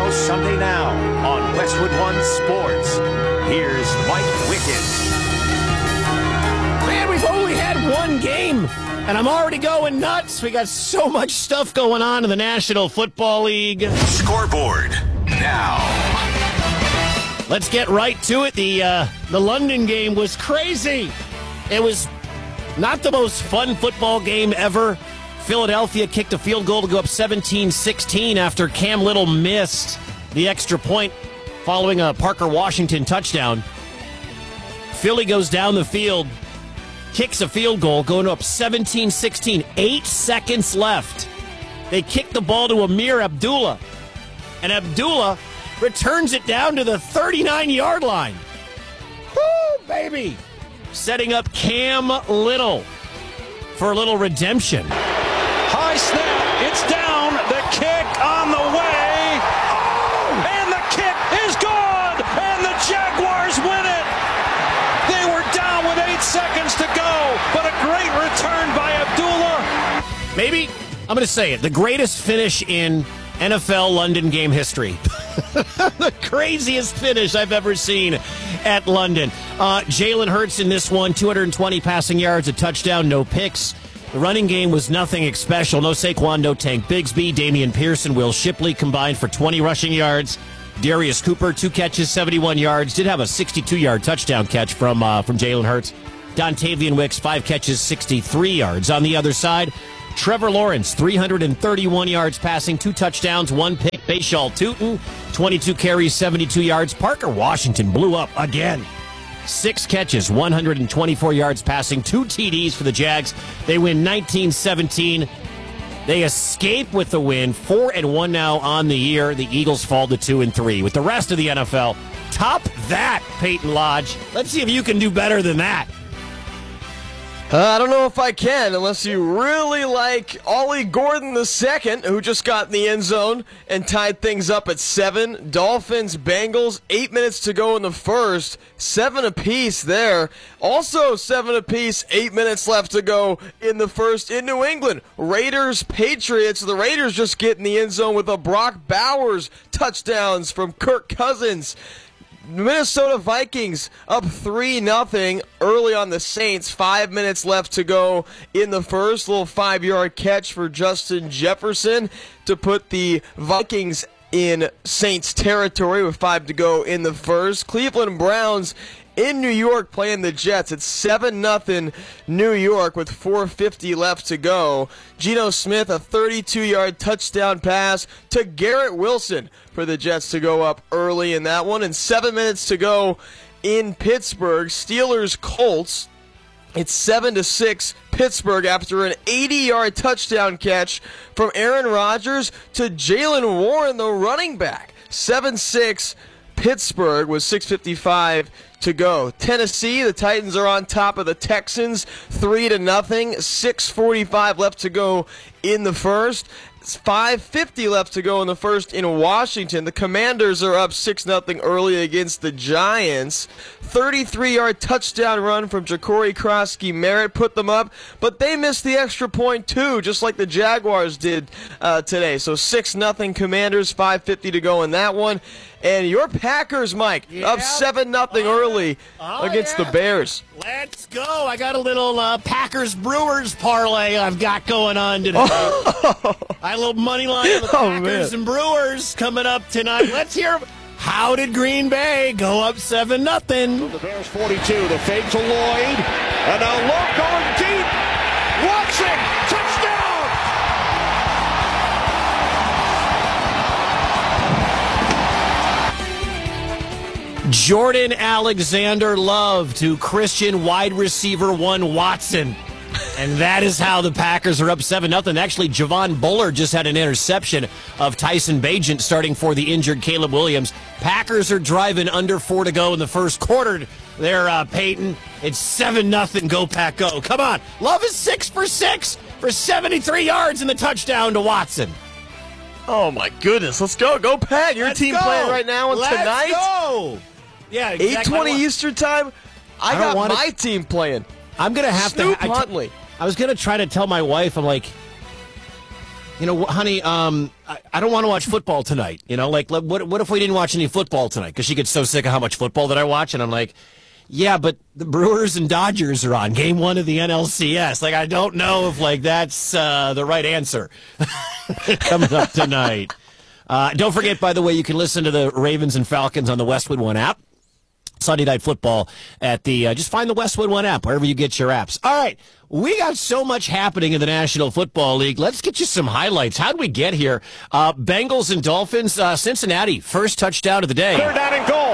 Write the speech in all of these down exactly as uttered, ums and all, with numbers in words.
Sunday now on Westwood One Sports. Here's Mike Wickens. Man, we've only had one game, and I'm already going nuts. We got so much stuff going on in the National Football League. Scoreboard now. Let's get right to it. The uh, the London game was crazy. It was not the most fun football game ever. Philadelphia kicked a field goal to go up seventeen sixteen after Cam Little missed the extra point following a Parker Washington touchdown. Philly goes down the field, kicks a field goal, going up seventeen sixteen. Eight seconds left. They kick the ball to Amir Abdullah, and Abdullah returns it down to the thirty-nine-yard line. Woo, baby! Setting up Cam Little for a little redemption. High snap, it's down, the kick on the way, and the kick is good, and the Jaguars win it. They were down with eight seconds to go, but a great return by Abdullah. Maybe, I'm going to say it, the greatest finish in N F L London game history. The craziest finish I've ever seen at London. Uh, Jalen Hurts in this one, two hundred twenty passing yards, a touchdown, no picks. The running game was nothing special. No Saquon, no Tank Bigsby. Damian Pearson, Will Shipley combined for twenty rushing yards. Darius Cooper, two catches, seventy-one yards. Did have a sixty-two-yard touchdown catch from uh, from Jalen Hurts. Dontavian Wicks, five catches, sixty-three yards. On the other side, Trevor Lawrence, three hundred thirty-one yards passing, two touchdowns, one pick. Bashal Tutin, twenty-two carries, seventy-two yards. Parker Washington blew up again. Six catches, one hundred twenty-four yards passing, two T Ds for the Jags. They win nineteen seventeen. They escape with the win, four and one now on the year. The Eagles fall to two and three. With the rest of the N F L, top that, Peyton Lodge. Let's see if you can do better than that. Uh, I don't know if I can, unless you really like Ollie Gordon the second, who just got in the end zone and tied things up at seven. Dolphins, Bengals, eight minutes to go in the first. Seven apiece there. Also seven apiece, eight minutes left to go in the first in New England. Raiders, Patriots. The Raiders just get in the end zone with a Brock Bowers touchdowns from Kirk Cousins. Minnesota Vikings up three nothing early on the Saints. Five minutes left to go in the first. Little five-yard catch for Justin Jefferson to put the Vikings in Saints territory with five to go in the first. Cleveland Browns in New York playing the Jets. It's seven nothing New York with four fifty left to go. Geno Smith, a thirty-two-yard touchdown pass to Garrett Wilson for the Jets to go up early in that one. And seven minutes to go in Pittsburgh. Steelers Colts. It's seven to six Pittsburgh after an eighty-yard touchdown catch from Aaron Rodgers to Jaylen Warren, the running back. seven six Pittsburgh with six fifty-five to go. Tennessee, the Titans are on top of the Texans, three to nothing. six forty-five left to go in the first. five fifty left to go in the first in Washington. The Commanders are up six nothing early against the Giants. thirty-three-yard touchdown run from Ja'Cory Krosky-Merritt put them up, but they missed the extra point too, just like the Jaguars did uh, today. So six nothing Commanders, five fifty to go in that one. And your Packers, Mike, yeah. up seven nothing oh, early oh, against yeah. the Bears. Let's go. I got a little uh, Packers-Brewers parlay I've got going on today. Oh. I have a little money line on the Oh, Packers man. and Brewers coming up tonight. Let's hear how did Green Bay go up seven nothing? The Bears forty-two, the fake to Lloyd, and a look going deep. Watson, touchdown! Jordan Alexander Love to Christian wide receiver one Watson. And that is how the Packers are up seven nothing. Actually, Javon Bullard just had an interception of Tyson Bagent starting for the injured Caleb Williams. Packers are driving under four to go in the first quarter there, uh, Peyton. It's seven nothing. Go, Pack, go. Come on. Love is six for six for seventy-three yards and the touchdown to Watson. Oh, my goodness. Let's go. Go, Pack. Your Let's team go. playing right now and Let's tonight. go. Yeah, exactly. eight twenty Eastern time. I, I don't got wanna- my team playing. I'm going to have Snoop to. I, Huntley. I was going to try to tell my wife, I'm like, you know, honey, um, I, I don't want to watch football tonight. You know, like, what what if we didn't watch any football tonight? Because she gets so sick of how much football that I watch, and I'm like, yeah, but the Brewers and Dodgers are on game one of the N L C S. Like, I don't know if, like, that's uh, the right answer coming up tonight. Uh, don't forget, by the way, you can listen to the Ravens and Falcons on the Westwood One app. Sunday Night Football at the, uh, just find the Westwood One app, wherever you get your apps. All right, we got so much happening in the National Football League. Let's get you some highlights. How'd we get here? Uh, Bengals and Dolphins, uh, Cincinnati, first touchdown of the day. Third down and goal.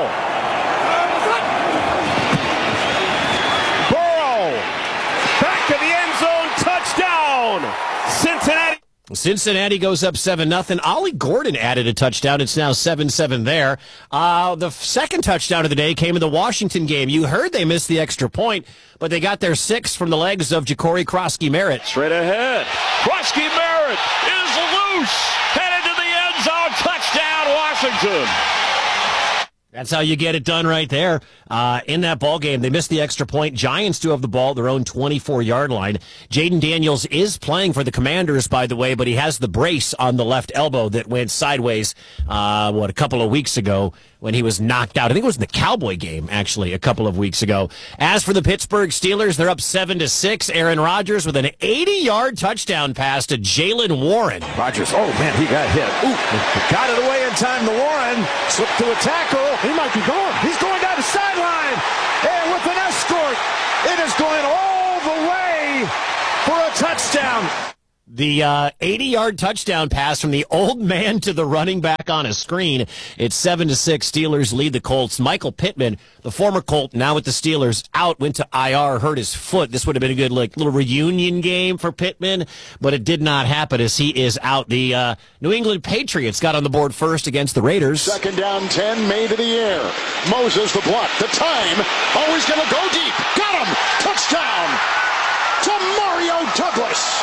Burrow, back to the end zone, touchdown, Cincinnati. Cincinnati goes up seven nothing. Ollie Gordon added a touchdown. It's now seven seven there. Uh, the second touchdown of the day came in the Washington game. You heard they missed the extra point, but they got their six from the legs of Ja'Cory Krosky-Merritt. Straight ahead. Krosky-Merritt is loose. Headed to the end zone. Touchdown, Washington. That's how you get it done right there. Uh, in that ball game, they missed the extra point. Giants do have the ball, their own twenty-four-yard line. Jaden Daniels is playing for the Commanders, by the way, but he has the brace on the left elbow that went sideways, uh, what, a couple of weeks ago when he was knocked out. I think it was in the Cowboy game, actually, a couple of weeks ago. As for the Pittsburgh Steelers, they're up seven to six. Aaron Rodgers with an eighty-yard touchdown pass to Jaylen Warren. Rodgers, oh, man, he got hit. Ooh, got it away in time to Warren. Slipped to a tackle. He might be gone. He's going down the sideline. And with an escort, it is going all the way for a touchdown. The uh, eighty-yard touchdown pass from the old man to the running back on a screen. It's seven to six. Steelers lead the Colts. Michael Pittman, the former Colt, now with the Steelers, out, went to I R, hurt his foot. This would have been a good like little reunion game for Pittman, but it did not happen as he is out. The uh, New England Patriots got on the board first against the Raiders. Second down, ten, made to the air. Moses the block. The time. Always going to go deep. Got him. Touchdown to Mario Douglas.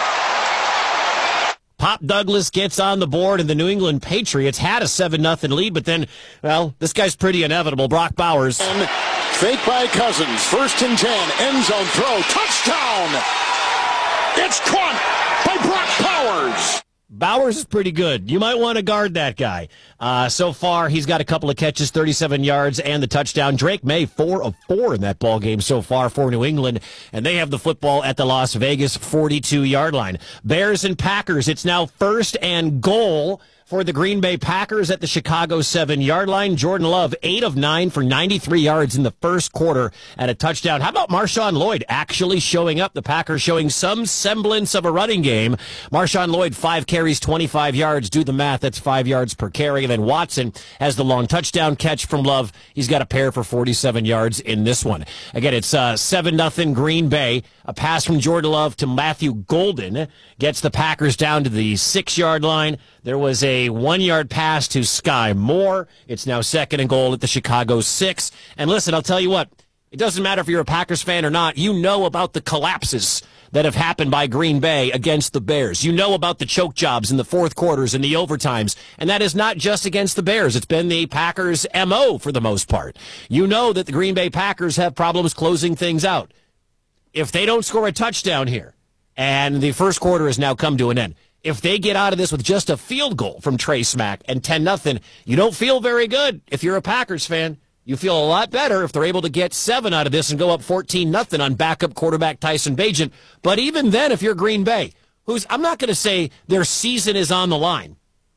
Pop Douglas gets on the board, and the New England Patriots had a seven nothing lead, but then, well, this guy's pretty inevitable. Brock Bowers. And fake by Cousins. First and ten. End zone throw. Touchdown. It's caught by Brock Bowers. Bowers is pretty good. You might want to guard that guy. Uh, so far, he's got a couple of catches, thirty-seven yards, and the touchdown. Drake May, four of four in that ball game so far for New England, and they have the football at the Las Vegas forty-two-yard line. Bears and Packers, it's now first and goal for the Green Bay Packers at the Chicago seven-yard line. Jordan Love, eight of nine for ninety-three yards in the first quarter and a touchdown. How about Marshawn Lloyd actually showing up? The Packers showing some semblance of a running game. Marshawn Lloyd, five carries, twenty-five yards. Do the math, that's five yards per carry. And then Watson has the long touchdown catch from Love. He's got a pair for forty-seven yards in this one. Again, it's uh, seven nothing Green Bay. A pass from Jordan Love to Matthew Golden gets the Packers down to the six-yard line. There was a one-yard pass to Sky Moore. It's now second and goal at the Chicago six. And listen, I'll tell you what, it doesn't matter if you're a Packers fan or not. You know about the collapses that have happened by Green Bay against the Bears. You know about the choke jobs in the fourth quarters and the overtimes. And that is not just against the Bears. It's been the Packers' M O for the most part. You know that the Green Bay Packers have problems closing things out. If they don't score a touchdown here, and the first quarter has now come to an end, if they get out of this with just a field goal from Trey Smack and ten nothing, you don't feel very good if you're a Packers fan. You feel a lot better if they're able to get seven out of this and go up fourteen nothing on backup quarterback Tyson Bagent. But even then, if you're Green Bay, who's, I'm not going to say their season is on the line,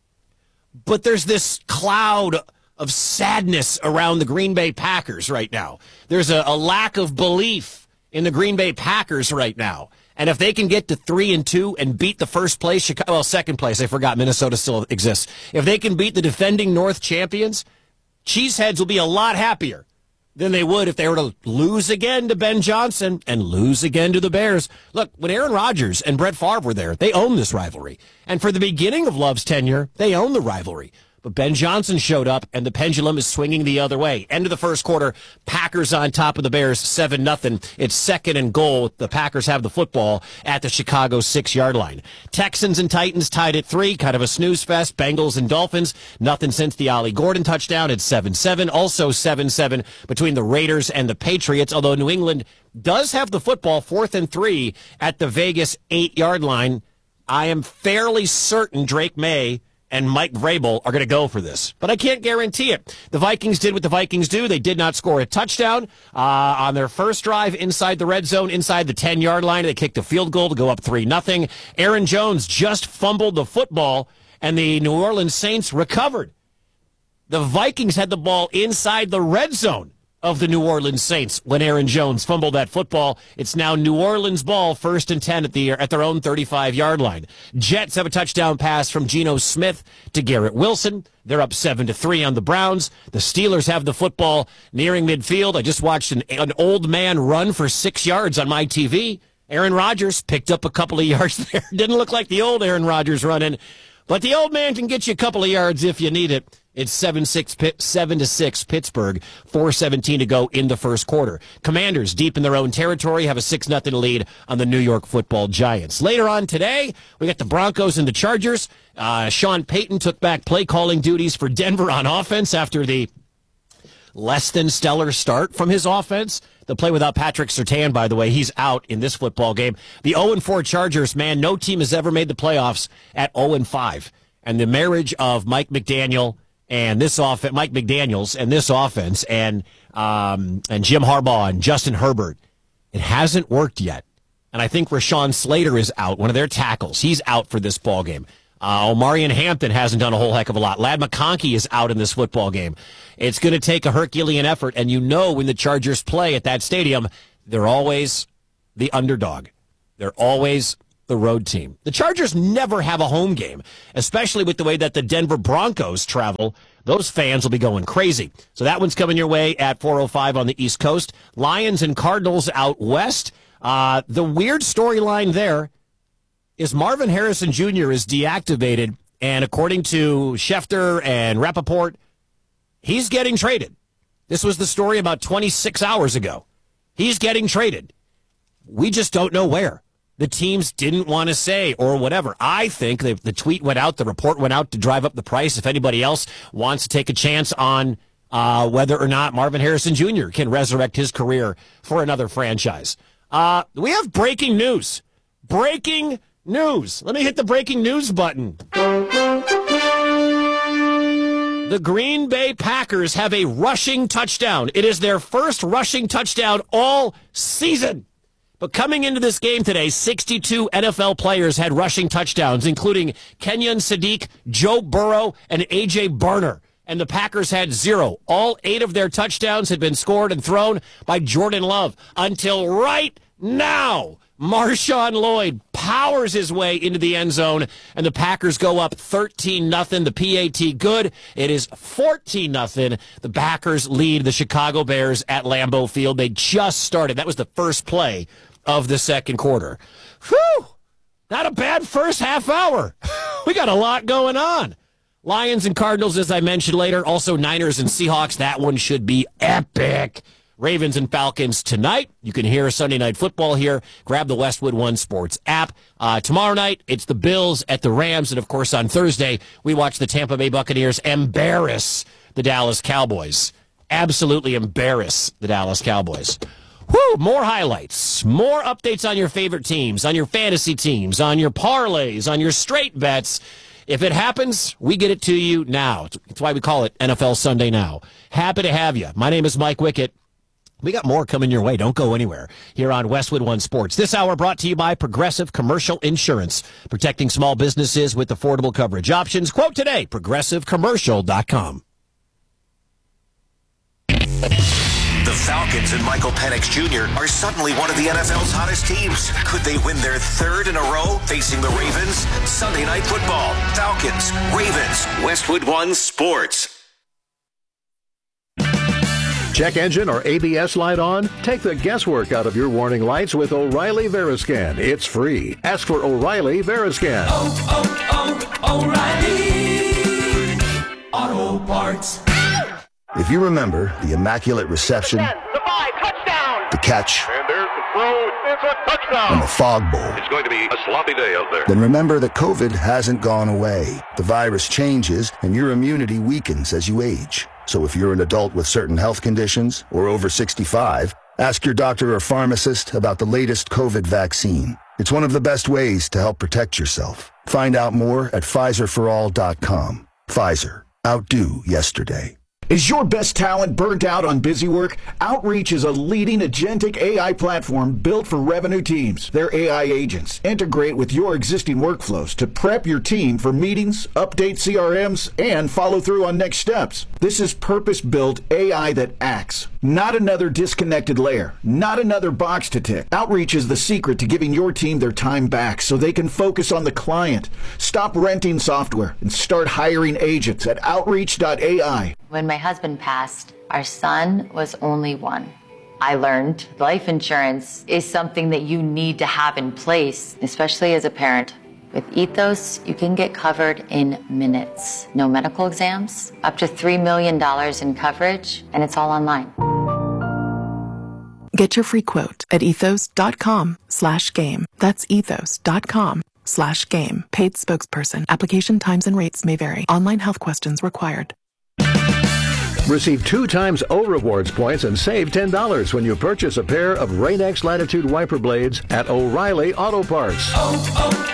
but there's this cloud of sadness around the Green Bay Packers right now. There's a, a lack of belief in the Green Bay Packers right now. And if they can get to three and two and beat the first place, Chicago, well, second place, I forgot, Minnesota still exists. If they can beat the defending North champions, Cheeseheads will be a lot happier than they would if they were to lose again to Ben Johnson and lose again to the Bears. Look, when Aaron Rodgers and Brett Favre were there, they owned this rivalry. And for the beginning of Love's tenure, they owned the rivalry. But Ben Johnson showed up, and the pendulum is swinging the other way. End of the first quarter, Packers on top of the Bears, seven nothing. It's second and goal. The Packers have the football at the Chicago six-yard line. Texans and Titans tied at three, kind of a snooze fest. Bengals and Dolphins, nothing since the Ollie Gordon touchdown. It's seven seven. Also seven seven between the Raiders and the Patriots, although New England does have the football fourth and three at the Vegas eight-yard line. I am fairly certain Drake May and Mike Vrabel are going to go for this, but I can't guarantee it. The Vikings did what the Vikings do. They did not score a touchdown uh, on their first drive inside the red zone, inside the ten-yard line. They kicked a field goal to go up three nothing. Aaron Jones just fumbled the football, and the New Orleans Saints recovered. The Vikings had the ball inside the red zone of the New Orleans Saints when Aaron Jones fumbled that football. It's now New Orleans ball, first and ten at the at their own thirty-five-yard line. Jets have a touchdown pass from Geno Smith to Garrett Wilson. They're up seven to three on the Browns. The Steelers have the football nearing midfield. I just watched an, an old man run for six yards on my T V. Aaron Rodgers picked up a couple of yards there. Didn't look like the old Aaron Rodgers running, but the old man can get you a couple of yards if you need it. It's seven six, seven to six Pittsburgh, four seventeen to go in the first quarter. Commanders, deep in their own territory, have a six nothing lead on the New York Football Giants. Later on today, we got the Broncos and the Chargers. Uh, Sean Payton took back play calling duties for Denver on offense after the less than stellar start from his offense. The play without Patrick Surtain, by the way, he's out in this football game. The oh and four Chargers, man, no team has ever made the playoffs at oh and five. And the marriage of Mike McDaniel and this offense, Mike McDaniels and this offense, and um, and Jim Harbaugh and Justin Herbert, it hasn't worked yet. And I think Rashawn Slater is out, one of their tackles. He's out for this ball game. Uh, Omarion Hampton hasn't done a whole heck of a lot. Ladd McConkey is out in this football game. It's going to take a Herculean effort, and you know when the Chargers play at that stadium, they're always the underdog. They're always the road team. The Chargers never have a home game, especially with the way that the Denver Broncos travel. Those fans will be going crazy. So that one's coming your way at four oh five on the East Coast. Lions and Cardinals out west. Uh, the weird storyline there is Marvin Harrison Junior is deactivated, and according to Schefter and Rappaport, he's getting traded. This was the story about twenty-six hours ago. He's getting traded. We just don't know where. The teams didn't want to say or whatever. I think the, the tweet went out, the report went out to drive up the price. If anybody else wants to take a chance on uh, whether or not Marvin Harrison Junior can resurrect his career for another franchise. Uh, we have breaking news. Breaking news. Let me hit the breaking news button. The Green Bay Packers have a rushing touchdown. It is their first rushing touchdown all season. But coming into this game today, sixty-two N F L players had rushing touchdowns, including Kenyon Sadiq, Joe Burrow, and A J Barner. And the Packers had zero. All eight of their touchdowns had been scored and thrown by Jordan Love. Until right now, Marshawn Lloyd powers his way into the end zone, and the Packers go up thirteen nothing. The P A T good. It is fourteen nothing. The Packers lead the Chicago Bears at Lambeau Field. They just started. That was the first play of the second quarter. Whew! Not a bad first half hour. We got a lot going on. Lions and Cardinals, as I mentioned later. Also Niners and Seahawks. That one should be epic. Ravens and Falcons tonight. You can hear Sunday Night Football here. Grab the Westwood One Sports app. Uh, tomorrow night, it's the Bills at the Rams. And, of course, on Thursday, we watch the Tampa Bay Buccaneers embarrass the Dallas Cowboys. Absolutely embarrass the Dallas Cowboys. Whew, more highlights, more updates on your favorite teams, on your fantasy teams, on your parlays, on your straight bets. If it happens, we get it to you now. That's why we call it N F L Sunday Now. Happy to have you. My name is Mike Wickett. We got more coming your way. Don't go anywhere here on Westwood One Sports. This hour brought to you by Progressive Commercial Insurance, protecting small businesses with affordable coverage options. Quote today, progressive commercial dot com. The Falcons and Michael Penix Junior are suddenly one of the N F L's hottest teams. Could they win their third in a row facing the Ravens? Sunday Night Football. Falcons, Ravens, Westwood One Sports. Check engine or A B S light on? Take the guesswork out of your warning lights with O'Reilly Veriscan. It's free. Ask for O'Reilly Veriscan. Oh, oh, oh, O'Reilly Auto Parts. If you remember the immaculate reception, ten, the five, touchdown, the catch, and there's the throw, it's a touchdown, and the fog bowl, it's going to be a sloppy day out there. Then remember that COVID hasn't gone away. The virus changes, and your immunity weakens as you age. So if you're an adult with certain health conditions or over sixty-five, ask your doctor or pharmacist about the latest COVID vaccine. It's one of the best ways to help protect yourself. Find out more at Pfizer for all dot com. Pfizer. Outdo yesterday. Is your best talent burnt out on busy work? Outreach is a leading agentic A I platform built for revenue teams. Their A I agents integrate with your existing workflows to prep your team for meetings, update C R Ms, and follow through on next steps. This is purpose-built A I that acts, not another disconnected layer, not another box to tick. Outreach is the secret to giving your team their time back so they can focus on the client. Stop renting software and start hiring agents at outreach dot A I. When my husband passed, our son was only one. I learned life insurance is something that you need to have in place, especially as a parent. With Ethos, you can get covered in minutes. No medical exams, up to three million dollars in coverage, and it's all online. Get your free quote at ethos dot com slash game. That's ethos dot com slash game. Paid spokesperson. Application times and rates may vary. Online health questions required. Receive two times O Rewards points and save ten dollars when you purchase a pair of Rain-X Latitude wiper blades at O'Reilly Auto Parts. Oh, oh,